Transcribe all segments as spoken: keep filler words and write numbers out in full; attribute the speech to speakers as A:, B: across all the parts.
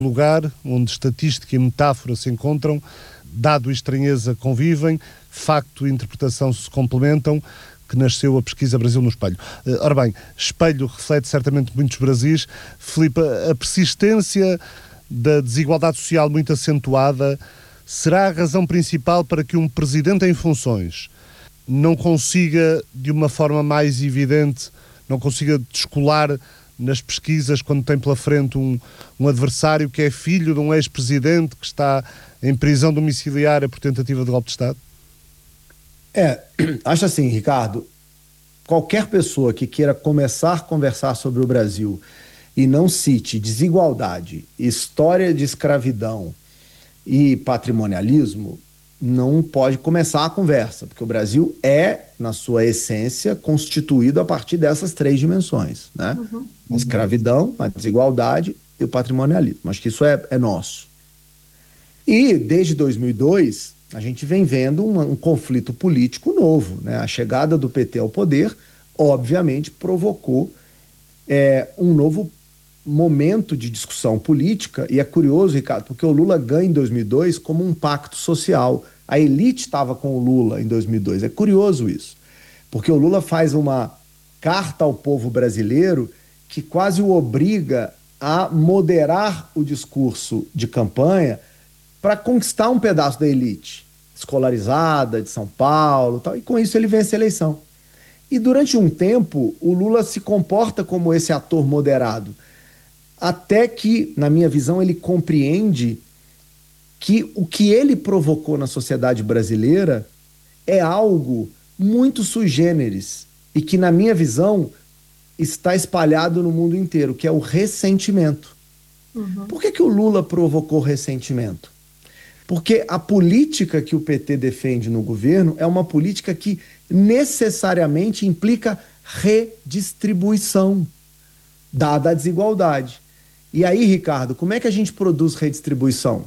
A: lugar onde estatística e metáfora se encontram, dado e estranheza convivem, facto e interpretação se complementam, que nasceu a pesquisa Brasil no Espelho. Ora bem, Espelho reflete certamente muitos Brasis. Filipe, a persistência da desigualdade social muito acentuada será a razão principal para que um presidente em funções não consiga, de uma forma mais evidente, não consiga descolar nas pesquisas quando tem pela frente um, um adversário que é filho de um ex-presidente que está em prisão domiciliária por tentativa de golpe de Estado?
B: É, acho assim, Ricardo, qualquer pessoa que queira começar a conversar sobre o Brasil e não cite desigualdade, história de escravidão e patrimonialismo, não pode começar a conversa, porque o Brasil é, na sua essência, constituído a partir dessas três dimensões, né? Uhum. A escravidão, a desigualdade e o patrimonialismo. Acho que isso é, é nosso. E, desde dois mil e dois, a gente vem vendo um, um conflito político novo, né? A chegada do P T ao poder, obviamente, provocou é, um novo momento de discussão política, e é curioso, Ricardo, porque o Lula ganha em dois mil e dois como um pacto social. A elite estava com o Lula em dois mil e dois. É curioso isso, porque o Lula faz uma carta ao povo brasileiro que quase o obriga a moderar o discurso de campanha para conquistar um pedaço da elite escolarizada de São Paulo, tal, e com isso ele vence a eleição. E durante um tempo, o Lula se comporta como esse ator moderado, até que, na minha visão, ele compreende que o que ele provocou na sociedade brasileira é algo muito sui generis e que, na minha visão, está espalhado no mundo inteiro, que é o ressentimento. Uhum. Por que que o Lula provocou ressentimento? Porque a política que o P T defende no governo é uma política que necessariamente implica redistribuição, dada a desigualdade. E aí, Ricardo, como é que a gente produz redistribuição?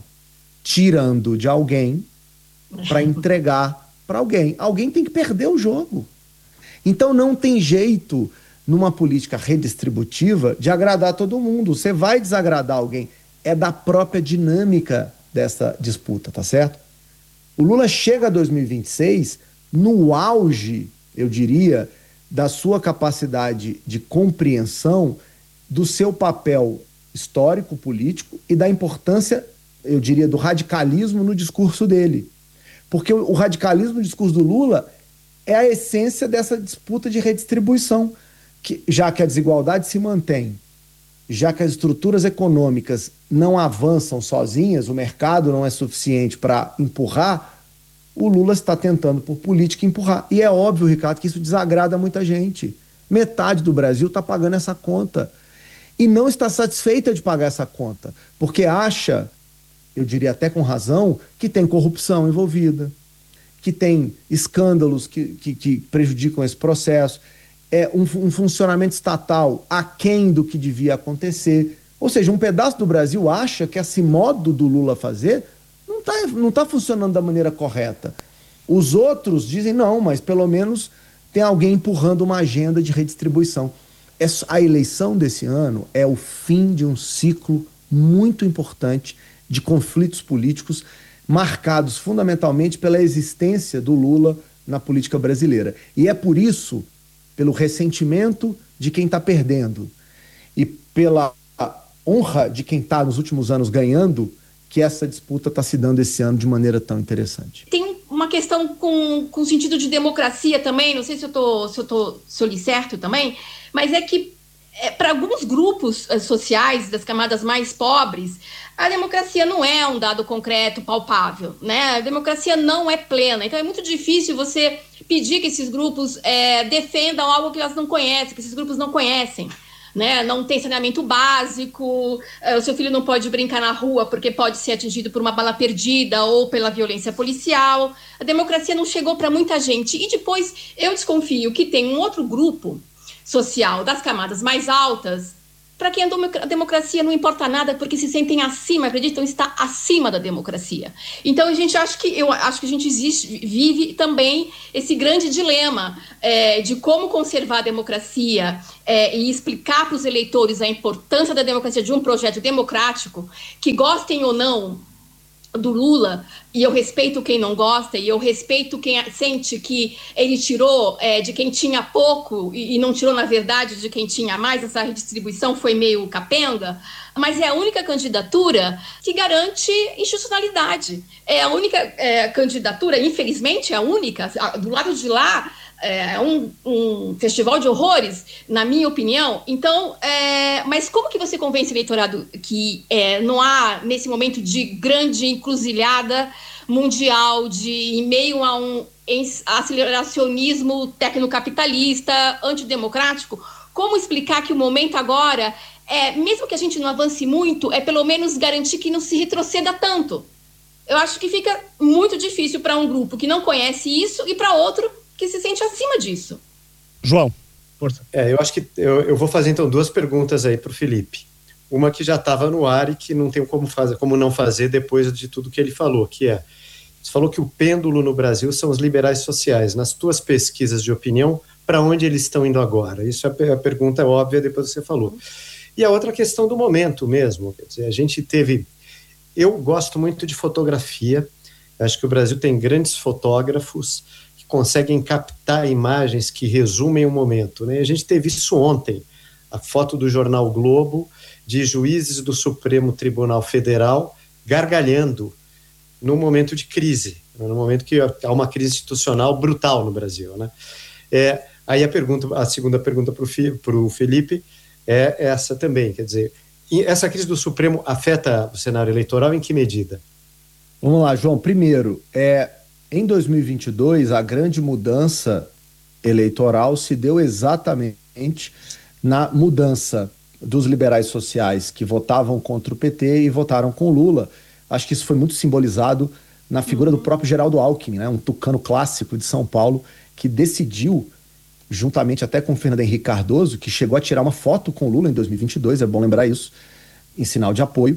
B: Tirando de alguém para entregar para alguém. Alguém tem que perder o jogo. Então não tem jeito, numa política redistributiva, de agradar todo mundo. Você vai desagradar alguém. É da própria dinâmica dessa disputa, tá certo? O Lula chega a dois mil e vinte e seis no auge, eu diria, da sua capacidade de compreensão do seu papel histórico, político e da importância, eu diria, do radicalismo no discurso dele. Porque o radicalismo no discurso do Lula é a essência dessa disputa de redistribuição, que, já que a desigualdade se mantém, já que as estruturas econômicas não avançam sozinhas, o mercado não é suficiente para empurrar, o Lula está tentando, por política, empurrar. E é óbvio, Ricardo, que isso desagrada muita gente. Metade do Brasil está pagando essa conta. E não está satisfeita de pagar essa conta, porque acha, eu diria até com razão, que tem corrupção envolvida, que tem escândalos que, que, que prejudicam esse processo, é um, um funcionamento estatal aquém do que devia acontecer. Ou seja, um pedaço do Brasil acha que esse modo do Lula fazer não está não tá funcionando da maneira correta. Os outros dizem, não, mas pelo menos tem alguém empurrando uma agenda de redistribuição. A eleição desse ano é o fim de um ciclo muito importante de conflitos políticos marcados fundamentalmente pela existência do Lula na política brasileira. E é por isso, pelo ressentimento de quem está perdendo e pela honra de quem está nos últimos anos ganhando, que essa disputa está se dando esse ano de maneira tão interessante.
C: Tem uma questão com, com sentido de democracia também, não sei se eu, tô, se eu, tô, se eu li certo também, mas é que é, para alguns grupos é, sociais das camadas mais pobres, a democracia não é um dado concreto, palpável, né? A democracia não é plena, então é muito difícil você pedir que esses grupos é, defendam algo que elas não conhecem, que esses grupos não conhecem. Né? Não tem saneamento básico, o seu filho não pode brincar na rua porque pode ser atingido por uma bala perdida ou pela violência policial. A democracia não chegou para muita gente. E depois eu desconfio que tem um outro grupo social das camadas mais altas para quem a democracia não importa nada, porque se sentem acima, acreditam estar acima da democracia. Então a gente acha que eu acho que a gente existe, vive também esse grande dilema é, de como conservar a democracia é, e explicar para os eleitores a importância da democracia, de um projeto democrático, que gostem ou não do Lula, e eu respeito quem não gosta, e eu respeito quem sente que ele tirou é, de quem tinha pouco e, e não tirou, na verdade, de quem tinha mais. Essa redistribuição foi meio capenga, mas é a única candidatura que garante institucionalidade. É a única é, candidatura, infelizmente, é a única, do lado de lá, é um, um festival de horrores, na minha opinião. Então, é, mas como que você convence o eleitorado que é, não há, nesse momento de grande encruzilhada mundial, de, em meio a um aceleracionismo tecnocapitalista, antidemocrático, como explicar que o momento agora, é, mesmo que a gente não avance muito, é pelo menos garantir que não se retroceda tanto? Eu acho que fica muito difícil para um grupo que não conhece isso e para outro que se sente acima disso.
A: João, força.
D: É, eu acho que eu, eu vou fazer então duas perguntas aí para o Felipe. Uma que já estava no ar e que não tem como, fazer, como não fazer depois de tudo que ele falou, que é, você falou que o pêndulo no Brasil são os liberais sociais. Nas tuas pesquisas de opinião, para onde eles estão indo agora? Isso é a pergunta óbvia, depois você falou. E a outra questão do momento mesmo, quer dizer, a gente teve... Eu gosto muito de fotografia, acho que o Brasil tem grandes fotógrafos que conseguem captar imagens que resumem o momento, né? A gente teve isso ontem, a foto do jornal Globo, de juízes do Supremo Tribunal Federal gargalhando no momento de crise, no momento que há uma crise institucional brutal no Brasil, né? É, aí a pergunta, a segunda pergunta para o Felipe é essa também, quer dizer, essa crise do Supremo afeta o cenário eleitoral em que medida?
B: Vamos lá, João. Primeiro, é, em dois mil e vinte e dois, a grande mudança eleitoral se deu exatamente na mudança dos liberais sociais que votavam contra o P T e votaram com o Lula. Acho que isso foi muito simbolizado na figura do próprio Geraldo Alckmin, né? Um tucano clássico de São Paulo, que decidiu, juntamente até com o Fernando Henrique Cardoso, que chegou a tirar uma foto com o Lula em dois mil e vinte e dois, é bom lembrar isso, em sinal de apoio,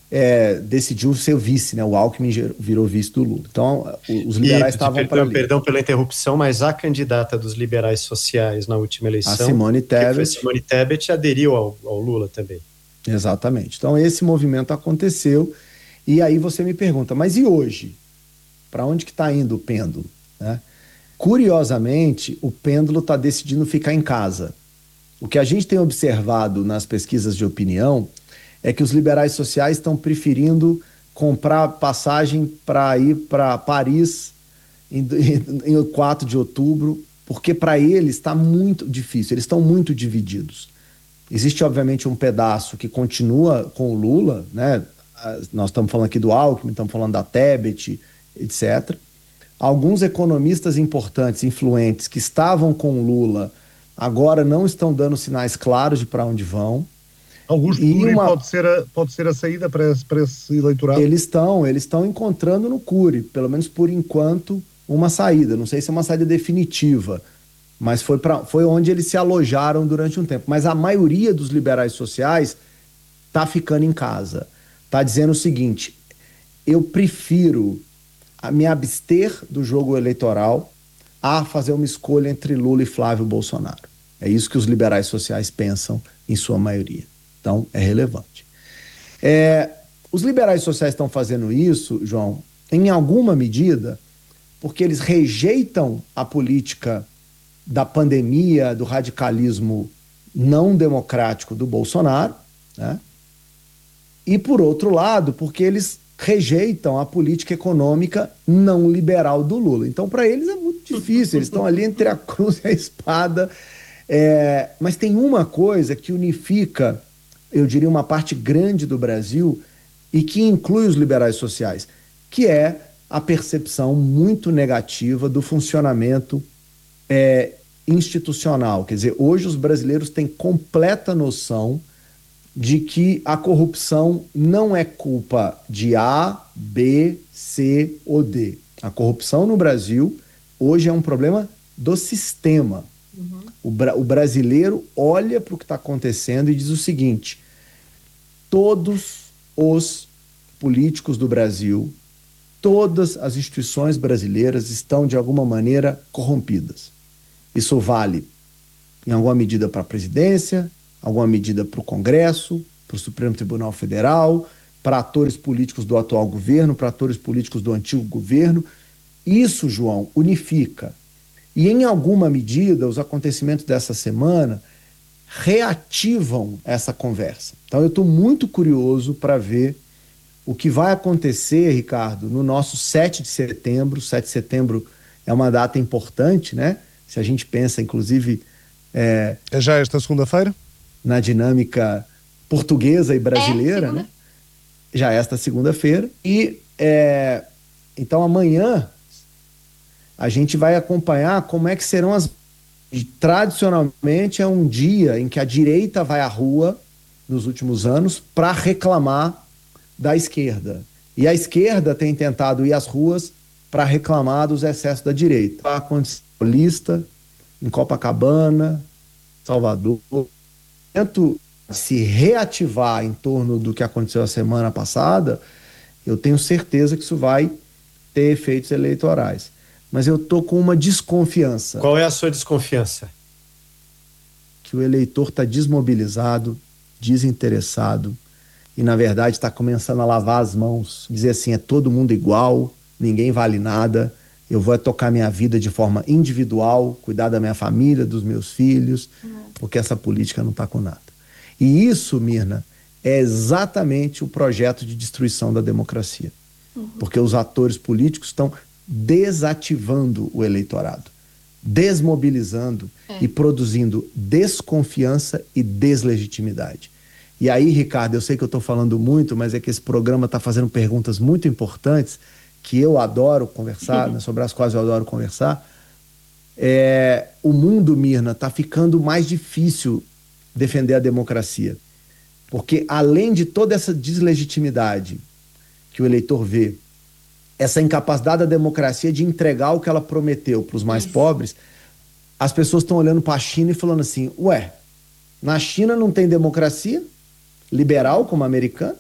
B: é, decidiu ser o vice, né? O Alckmin virou vice do Lula. Então, os liberais estavam para ali.
D: Perdão pela interrupção, mas a candidata dos liberais sociais na última eleição,
B: a Simone Tebet,
D: que foi Simone Tebet, aderiu ao, ao Lula também.
B: Exatamente. Então, esse movimento aconteceu, e aí você me pergunta, mas e hoje? Para onde que está indo o pêndulo, né? Curiosamente, o pêndulo está decidindo ficar em casa. O que a gente tem observado nas pesquisas de opinião é que os liberais sociais estão preferindo comprar passagem para ir para Paris em, em, em quatro de outubro, porque para eles está muito difícil, eles estão muito divididos. Existe, obviamente, um pedaço que continua com o Lula, né? Nós estamos falando aqui do Alckmin, estamos falando da Tebet, etcétera. Alguns economistas importantes, influentes, que estavam com o Lula, agora não estão dando sinais claros de para onde vão.
A: Augusto Cury uma... pode, ser a, pode ser a saída para esse, para esse eleitorado?
B: Eles estão, eles estão encontrando no Cury, pelo menos por enquanto, uma saída. Não sei se é uma saída definitiva, mas foi, pra, foi onde eles se alojaram durante um tempo. Mas a maioria dos liberais sociais está ficando em casa. Está dizendo o seguinte, eu prefiro me abster do jogo eleitoral a fazer uma escolha entre Lula e Flávio Bolsonaro. É isso que os liberais sociais pensam em sua maioria. Então, é relevante. É, os liberais sociais estão fazendo isso, João, em alguma medida, porque eles rejeitam a política da pandemia, do radicalismo não democrático do Bolsonaro, né? E, por outro lado, porque eles rejeitam a política econômica não liberal do Lula. Então, para eles é muito difícil, eles estão ali entre a cruz e a espada. É, mas tem uma coisa que unifica, eu diria, uma parte grande do Brasil e que inclui os liberais sociais, que é a percepção muito negativa do funcionamento é, institucional. Quer dizer, hoje os brasileiros têm completa noção de que a corrupção não é culpa de A, B, C ou D. A corrupção no Brasil hoje é um problema do sistema. Uhum. O, bra o brasileiro olha para o que está acontecendo e diz o seguinte: todos os políticos do Brasil, todas as instituições brasileiras estão, de alguma maneira, corrompidas. Isso vale, em alguma medida, para a presidência, alguma medida para o Congresso, para o Supremo Tribunal Federal, para atores políticos do atual governo, para atores políticos do antigo governo. Isso, João, unifica. E, em alguma medida, os acontecimentos dessa semana reativam essa conversa. Então, eu estou muito curioso para ver o que vai acontecer, Ricardo, no nosso sete de setembro. sete de setembro é uma data importante, né? Se a gente pensa, inclusive... É,
A: é já esta segunda-feira?
B: Na dinâmica portuguesa e brasileira, é, né? Já esta segunda-feira. E, é, então, amanhã, a gente vai acompanhar como é que serão as... Tradicionalmente, é um dia em que a direita vai à rua, nos últimos anos, para reclamar da esquerda. E a esquerda tem tentado ir às ruas para reclamar dos excessos da direita. Aconteceu em Paulista, em Copacabana, Salvador. Tento se reativar em torno do que aconteceu a semana passada, eu tenho certeza que isso vai ter efeitos eleitorais. Mas eu estou com uma desconfiança.
D: Qual é a sua desconfiança?
B: Que o eleitor está desmobilizado, desinteressado, e, na verdade, está começando a lavar as mãos, dizer assim, é todo mundo igual, ninguém vale nada, eu vou tocar minha vida de forma individual, cuidar da minha família, dos meus filhos, porque essa política não está com nada. E isso, Mirna, é exatamente o projeto de destruição da democracia. Uhum. Porque os atores políticos estão desativando o eleitorado, desmobilizando é. e produzindo desconfiança e deslegitimidade. E aí, Ricardo, eu sei que eu estou falando muito, mas é que esse programa está fazendo perguntas muito importantes que eu adoro conversar, né, sobre as quais eu adoro conversar. É, o mundo, Mirna, está ficando mais difícil defender a democracia. Porque, além de toda essa deslegitimidade que o eleitor vê, essa incapacidade da democracia de entregar o que ela prometeu para os mais Isso. pobres, as pessoas estão olhando para a China e falando assim, ué, na China não tem democracia liberal como a americana,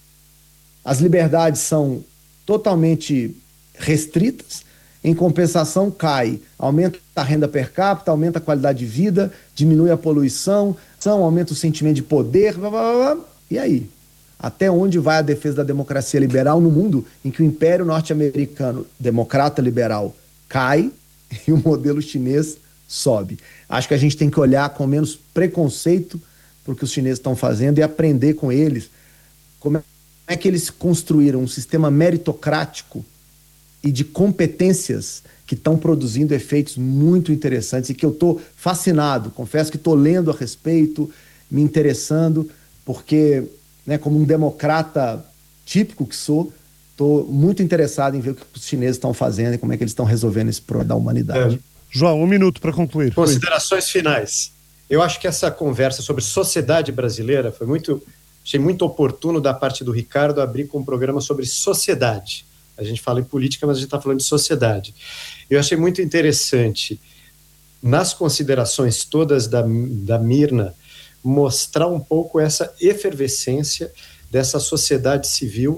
B: as liberdades são totalmente restritas, em compensação cai, aumenta a renda per capita, aumenta a qualidade de vida, diminui a poluição, aumenta o sentimento de poder, blá, blá, blá. E aí? Até onde vai a defesa da democracia liberal no mundo em que o Império Norte-Americano democrata liberal cai e o modelo chinês sobe? Acho que a gente tem que olhar com menos preconceito para o que os chineses estão fazendo e aprender com eles como é que eles construíram um sistema meritocrático e de competências que estão produzindo efeitos muito interessantes e que eu estou fascinado. Confesso que estou lendo a respeito, me interessando, porque, né, como um democrata típico que sou, estou muito interessado em ver o que os chineses estão fazendo e como é que eles estão resolvendo esse problema da humanidade.
A: É. João, um minuto para concluir.
D: Considerações finais. Eu acho que essa conversa sobre sociedade brasileira foi muito... Achei muito oportuno da parte do Ricardo abrir com um programa sobre sociedade. A gente fala em política, mas a gente está falando de sociedade. Eu achei muito interessante, nas considerações todas da, da Mirna, mostrar um pouco essa efervescência dessa sociedade civil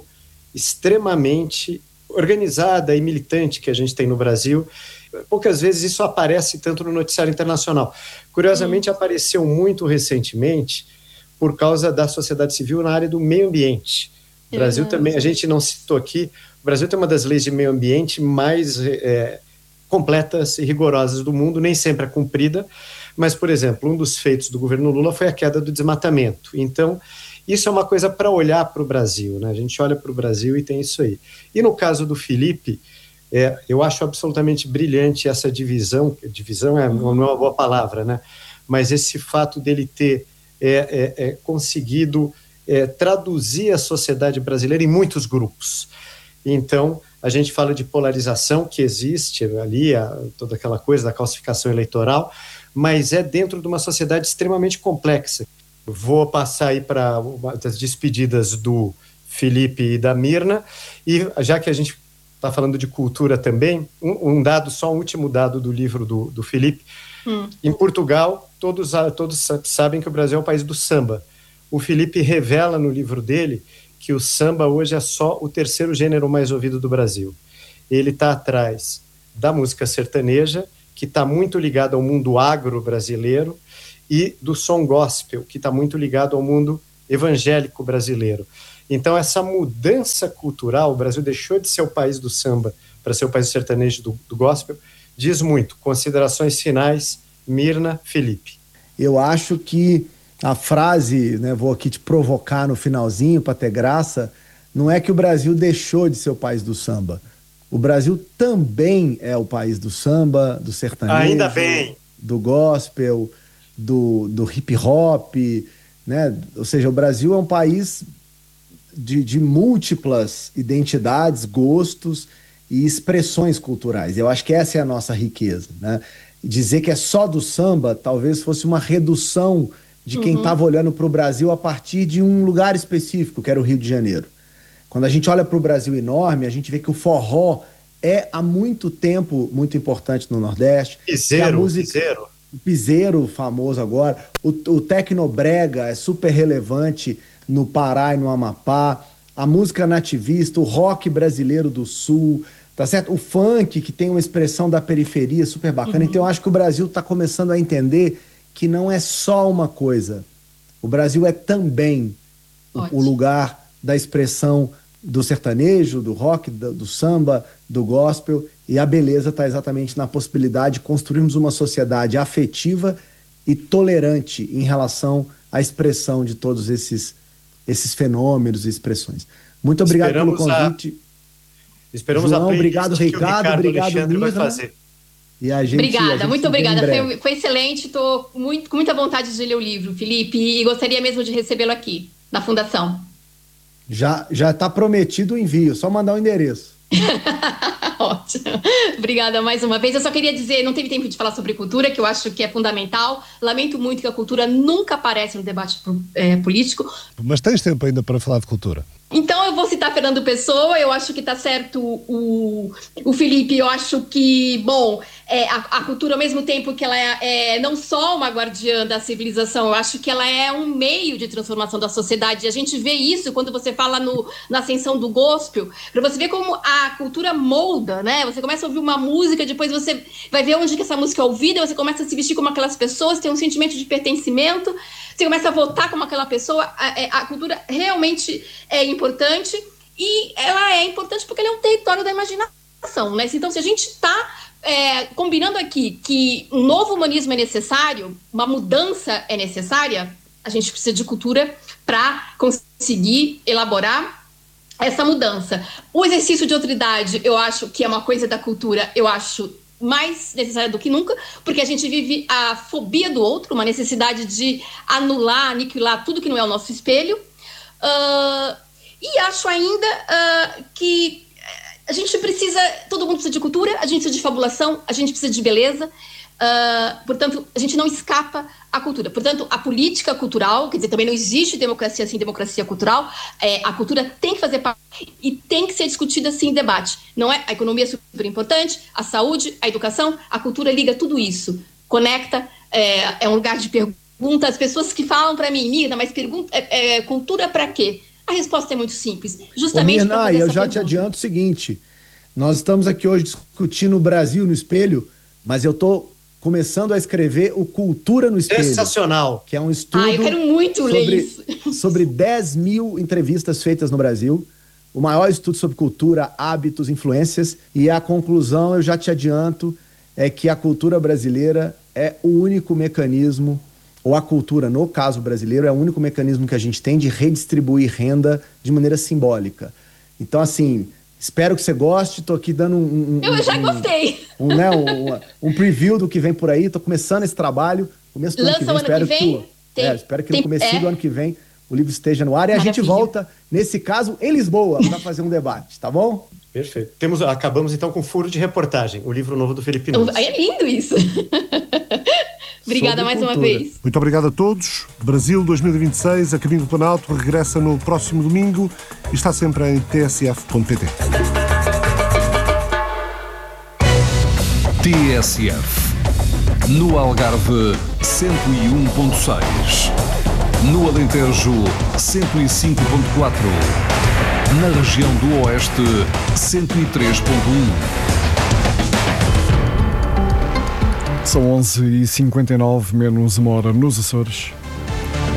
D: extremamente organizada e militante que a gente tem no Brasil. Poucas vezes isso aparece tanto no noticiário internacional. Curiosamente, hum. apareceu muito recentemente por causa da sociedade civil na área do meio ambiente. O Brasil também, a gente não citou aqui, o Brasil tem uma das leis de meio ambiente mais é, completas e rigorosas do mundo, nem sempre é cumprida, mas, por exemplo, um dos feitos do governo Lula foi a queda do desmatamento. Então, isso é uma coisa para olhar para o Brasil, né? A gente olha para o Brasil e tem isso aí. E no caso do Felipe, é, eu acho absolutamente brilhante essa divisão, divisão é, não é uma boa palavra, né? Mas esse fato dele ter É, é, é, conseguido é, traduzir a sociedade brasileira em muitos grupos. Então, a gente fala de polarização que existe ali, a, toda aquela coisa da calcificação eleitoral, mas é dentro de uma sociedade extremamente complexa. Vou passar aí para as despedidas do Felipe e da Mirna, e já que a gente está falando de cultura também, um, um dado, só um último dado do livro do, do Felipe,
C: Hum.
D: Em Portugal, todos, todos sabem que o Brasil é o país do samba. O Felipe revela no livro dele que o samba hoje é só o terceiro gênero mais ouvido do Brasil. Ele está atrás da música sertaneja, que está muito ligado ao mundo agro brasileiro, e do som gospel, que está muito ligado ao mundo evangélico brasileiro. Então, essa mudança cultural, o Brasil deixou de ser o país do samba para ser o país sertanejo do, do gospel, diz muito. Considerações finais, Mirna, Felipe.
B: Eu acho que a frase, né, vou aqui te provocar no finalzinho para ter graça, não é que o Brasil deixou de ser o país do samba. O Brasil também é o país do samba, do sertanejo,
D: ainda bem,
B: do gospel, do, do hip hop, né? Ou seja, o Brasil é um país de, de múltiplas identidades, gostos e expressões culturais. Eu acho que essa é a nossa riqueza, né? Dizer que é só do samba talvez fosse uma redução de quem estava uhum. olhando para o Brasil a partir de um lugar específico, que era o Rio de Janeiro. Quando a gente olha para o Brasil enorme, a gente vê que o forró é há muito tempo muito importante no Nordeste.
D: Piseiro,
B: a música,
D: piseiro.
B: O piseiro famoso agora. O, o tecnobrega é super relevante no Pará e no Amapá. A música nativista, o rock brasileiro do Sul, tá certo? O funk, que tem uma expressão da periferia super bacana. Uhum. Então eu acho que o Brasil está começando a entender que não é só uma coisa. O Brasil é também o, o lugar da expressão do sertanejo, do rock, do, do samba, do gospel, e a beleza está exatamente na possibilidade de construirmos uma sociedade afetiva e tolerante em relação à expressão de todos esses, esses fenômenos e expressões. Muito obrigado
D: esperamos
B: pelo convite.
D: A... Esperamos
B: João,
D: a
B: obrigado, Ricardo,
D: Ricardo
B: obrigado,
D: Alexandre vai
B: Mirna.
D: fazer.
B: E a gente,
C: obrigada,
B: a gente
C: muito obrigada. Foi, foi excelente. Estou muito, com muita vontade de ler o livro, Felipe, e gostaria mesmo de recebê-lo aqui, na Fundação.
B: Já já está prometido o envio, só mandar o endereço.
C: Ótimo. Obrigada mais uma vez. Eu só queria dizer, não teve tempo de falar sobre cultura, que eu acho que é fundamental. Lamento muito que a cultura nunca aparece no debate é, político.
A: Mas tens tempo ainda para falar de cultura.
C: Então eu vou citar Fernando Pessoa, eu acho que está certo o, o Felipe, eu acho que, bom, é, a, a cultura ao mesmo tempo que ela é, é não só uma guardiã da civilização, eu acho que ela é um meio de transformação da sociedade, e a gente vê isso quando você fala no, na ascensão do gospel, para você ver como a cultura molda, né? Você começa a ouvir uma música, depois você vai ver onde que essa música é ouvida, você começa a se vestir como aquelas pessoas, tem um sentimento de pertencimento, você começa a votar como aquela pessoa. A, a cultura realmente é importante, e ela é importante porque ela é um território da imaginação, né? Então, se a gente está é, combinando aqui que um novo humanismo é necessário, uma mudança é necessária, a gente precisa de cultura para conseguir elaborar essa mudança. O exercício de autoridade, eu acho que é uma coisa da cultura, eu acho mais necessária do que nunca, porque a gente vive a fobia do outro, uma necessidade de anular, aniquilar tudo que não é o nosso espelho. Uh, e acho ainda uh, que a gente precisa, todo mundo precisa de cultura, a gente precisa de fabulação, a gente precisa de beleza, uh, portanto, a gente não escapa à cultura. Portanto, a política cultural, quer dizer, também não existe democracia sem democracia cultural, é, a cultura tem que fazer parte e tem que ser discutida assim em debate. Não é? A economia é super importante, a saúde, a educação, a cultura liga tudo isso, conecta, é, é um lugar de pergunta. As pessoas que falam para mim, Mirna, mas pergunta, é, é, cultura para quê? A resposta é muito simples. Justamente
B: Ô, Mirna, eu já
C: pergunta.
B: te adianto o seguinte, nós estamos aqui hoje discutindo o Brasil no espelho, mas eu estou começando a escrever o Cultura no Espelho.
D: Sensacional.
B: Que é um estudo
C: ah, eu quero muito
B: sobre,
C: ler isso.
B: sobre dez mil entrevistas feitas no Brasil, o maior estudo sobre cultura, hábitos, influências, e a conclusão, eu já te adianto, é que a cultura brasileira é o único mecanismo, ou a cultura, no caso brasileiro, é o único mecanismo que a gente tem de redistribuir renda de maneira simbólica. Então, assim, espero que você goste, tô aqui dando um... um
C: eu já
B: um,
C: gostei!
B: Um, né, um, um preview do que vem por aí, tô começando esse trabalho, começo do ano que vem, espero que, que, tem, é, espero que tem, no começo é. do ano que vem o livro esteja no ar, e a Maravilha. gente volta, nesse caso, em Lisboa, para fazer um debate, tá bom?
D: Perfeito. Temos, acabamos então com Furo de Reportagem, o livro novo do Felipe Nunes.
C: É lindo isso! Obrigada
B: Sobre
C: mais
B: cultura.
C: uma vez.
A: Muito obrigado a todos. Brasil dois mil e vinte e seis, a Caminho do Planalto, regressa no próximo domingo e está sempre em t s f ponto p t.
E: T S F. No Algarve, cento e um ponto seis. No Alentejo, cento e cinco ponto quatro. Na região do Oeste, cento e três ponto um.
F: São onze e cinquenta e nove, menos uma hora nos Açores.